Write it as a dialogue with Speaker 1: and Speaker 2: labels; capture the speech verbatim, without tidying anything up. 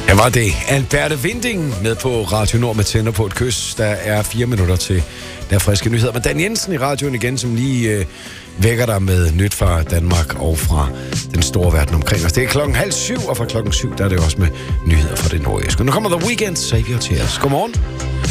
Speaker 1: Ja, var det Alberte Winding med på Radio Nord med Tænder på et kys. Der er fire minutter til der friske nyheder. Men Dan Jensen i radioen igen, som lige øh, vækker dig med nyt fra Danmark og fra den store verden omkring os. Det er klokken halv syv, og fra klokken syv, der er det også med nyheder fra det nordjyske. Nu kommer The Weeknd, Save Your Tears. Godmorgen.